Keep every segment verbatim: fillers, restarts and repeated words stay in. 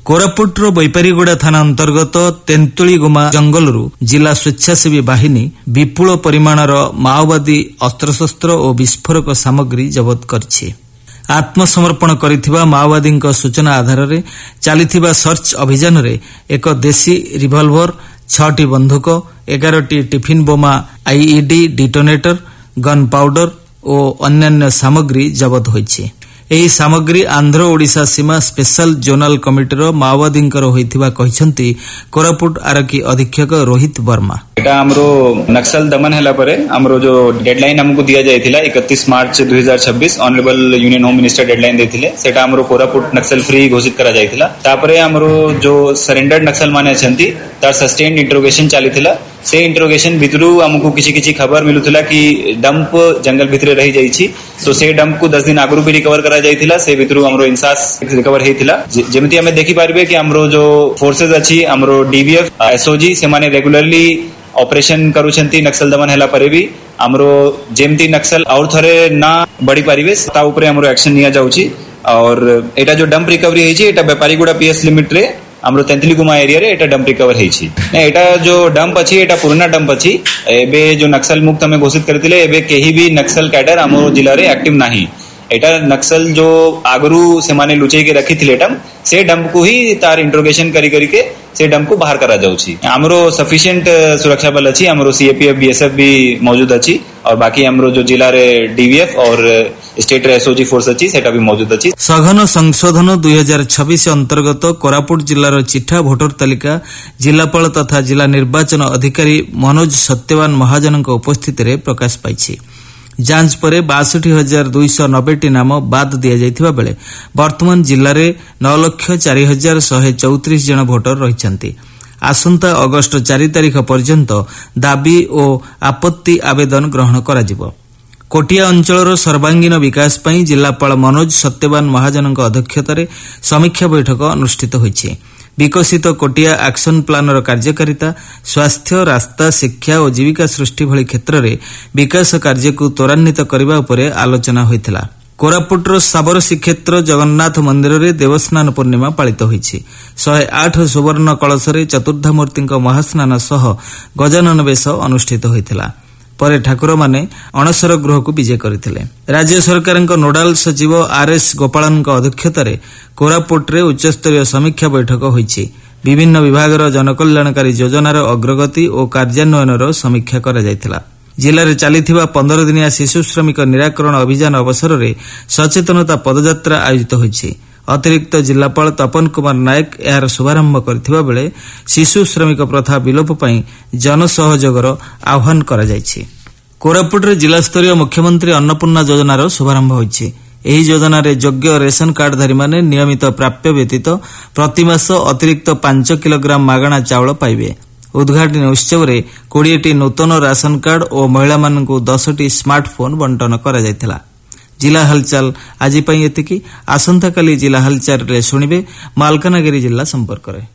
କୋରାପୁଟର ବୈପାରିଗୁଡା ଥାନା ଅନ୍ତର୍ଗତ ତେନ୍ତୁଳିଗୁମା ଜଙ୍ଗଲରୁ ଜିଲ୍ଲା ସ୍ୱେଚ୍ଛାସେବୀ ବାହିନୀ ବିପୁଳ ପରିମାଣର ମାଓବାଦୀ ଅସ୍ତ୍ରଶସ୍ତ୍ର ଓ ବିସ୍ଫୋରକ ସାମଗ୍ରୀ ଜବତ କରିଛି। ଆତ୍ମସମର୍ପଣ କରିଥିବା ମାଓବାଦୀଙ୍କ ସୂଚନା ଆଧାରରେ ଚାଲିଥିବା ସର୍ଚ୍ଚ ଅଭିଯାନରେ ଏକ ଦେଶୀ ରିଭଲଭର, ଛଅଟି ବନ୍ଧୁକ, ଏଗାରଟି ଟିଫିନ୍ ବୋମା, ଆଇଇଡି ଡିଟୋନେଟର, ଗନ୍ ପାଉଡର ଓ ଅନ୍ୟାନ୍ୟ ସାମଗ୍ରୀ ଜବତ ହୋଇଛି। ଏହି ସାମଗ୍ରୀ ଆନ୍ଧ୍ର ଓଡ଼ିଶା ସୀମା ସ୍ପେଶାଲ ଜୋନାଲ କମିଟିର ମାଓବାଦୀଙ୍କର ହୋଇଥିବା କହିଛନ୍ତି କୋରାପୁଟ ଆରକ୍ଷୀ ଅଧୀକ୍ଷକ ରୋହିତ ବର୍ମା। এটা আমরো নক্সল দমন হেলা পরে আমরো जो डेडलाइन हमको दिया जायथिला इकतीस मार्च दो हज़ार छब्बीस honourable union home minister deadline देथिले सेटा हमरो कोरापुट नक्सल फ्री घोषित करा जायथिला। तापरे हमरो जो सरेंडर्ड नक्सल माने अछंती तार सस्टेन्ड इंट्रोगेशन चालिथिला। से इंट्रोगेशन भितरु हमको किछि किछि खबर मिलुथिला कि डंप जंगल भितरे रही जाईछि। तो से डंप को दस दिन आगरु भी रिकवर करा जायथिला। से भितरु हमरो इंसास रिकवर हेथिला। जेमति हमें देखि पारबे कि हमरो जो फोर्सेस अछि हमरो डीवीएफ एसओजी से माने रेगुलरली ऑपरेशन करूछंती नक्सल दमन हेला परे भी हमरो जेमती नक्सल और थरे ना बड़ी परिवेश ता ऊपर हमरो एक्शन निया जाउची। और एटा जो डंप रिकवरी हेछि एटा बेपारीगुडा पीएस लिमिट रे हमरो तेंतुलीगुमा एरिया रे एटा डंप रिकवर हेछि। एटा जो डंप अछि एटा पुराना डंप अछि। एबे जो नक्सल मुक्त हमें घोषित करथिले एबे केही भी नक्सल कैडर हमरो जिल्ला रे एक्टिव नाही। एटा नक्सल जो आगरू से माने लुचई के रखी थिले डंप से डंप को ही तार इंट्रोगेशन करी करी के से डंप को बाहर करा जाउची। हमरो सफिशिएंट सुरक्षा बल अछि। हमरो सीएपीएफ बीएसएफ भी मौजूद अछि और बाकी हमरो जो जिला रे डीवीएफ और स्टेट रे एसओजी फोर्स अछि सेटा भी मौजूद अछि। सघन संशोधन दो हज़ार छब्बीस अंतर्गत कोरापुट जिल्लार चिठा भोटर तालिका जिलापाल तथा जिला निर्वाचन अधिकारी मनोज सत्यवान महाजनଙ୍କ उपस्थितिरे प्रकाश पाइछि। जांच पर बासठ हजार दुईश नब्बे टी नाम बाद दिया जायथिबा बेले वर्तमान जिल्ला रे नौ लक्ष चार हजार शहे चौतीस जन भोटर रहिछन्ति। आसंता अगस्ट चार तारिख पर्यंत दाबी और आपत्ति आवेदन ग्रहण कराजिबो। कोटिया अंचलर सर्वांगीन विकास पई जिलापाल मनोज सत्यवान महाजनଙ୍କ अध्यक्षतारे समीक्षा बैठक अनुष्ठित होईछि। विकसित कोटिया एक्शन प्लानर कार्यकारिता, स्वास्थ्य, रास्ता, शिक्षा और जीविका सृष्टि भली क्षेत्र में विकास कार्य को त्वरान्वित करने उपरे आलोचना होइथिला। कोरापुटर साबर श्रीक्षेत्र जगन्नाथ मंदिर में देवस्नान पूर्णिमा पालित होईछि। सौ आठ सुवर्ण कलशरे चतुर्धामूर्ति महास्नान सह गजानन बेश अनुष्ठित होइथिला। परे ठाकुर माने अणसर गृह को विजय करथिले। राज्य सरकार नोडाल सचिव आरएस गोपालन अध्यक्षतारे कोरापुट रे उच्चस्तरीय समीक्षा बैठक होईछि। विभिन्न विभागर जनकल्याणकारी योजनार अग्रगति और कार्यान्वयनर समीक्षा करा जायथिला। जिले में चलीथिबा पंद्रह दिनिया शिशु श्रमिक निराकरण अभियान अवसर में सचेतनता पदयात्रा आयोजित होईछि। अतिरिक्त जिलापाल तपन कुमार नायक यार शुभारंभ करथिबा बेले शिशु श्रमिक प्रथा विलोप पई जनसहयोगर आह्वान करा जायछि। कोरापुट रे जिला स्तरीय मुख्यमंत्री अन्नपूर्णा योजनार शुभारंभ होईछि। एही योजना रे योग्य रेशन कार्डधारी माने नियमित प्राप्य व्यतीत प्रतिमास अतिरिक्त पांच किलोग्राम मागणा चाउल पाइबे। उद्घाटन उत्सव रे बीस टी नूतन राशन कार्ड और महिला मानकु दस टी स्मार्टफोन बंटन करा जायथिला। जिला हलचल आज एतिकी। आसंता काली जिला हलचल रे सुनिबे मालकानगिरी जिला संपर्क रे।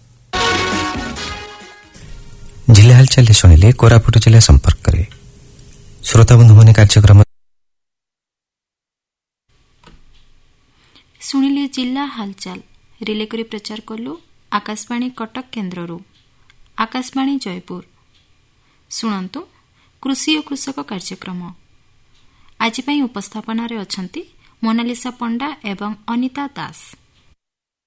जिला हलचल सुनिले कोरापुट जिला संपर्क रे। श्रोता बंधु माने कार्यक्रम सुनिले जिला हलचल रिले करी प्रचार करलु आकाशवाणी कटक केन्द्ररू। आकाशवाणी जयपुर शुणु कृषि और कृषक कार्यक्रम। आज उपस्थापन रे अछंती मोनालिसा पंडा एवं अनिता दास।